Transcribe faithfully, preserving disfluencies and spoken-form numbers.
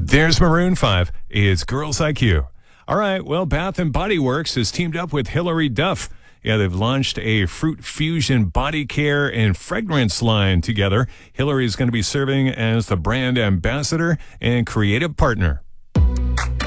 There's Maroon five. It's Girls Like You. All right, well, Bath and Body Works has teamed up with Hilary Duff. Yeah, they've launched a fruit fusion body care and fragrance line together. Hilary is going to be serving as the brand ambassador and creative partner.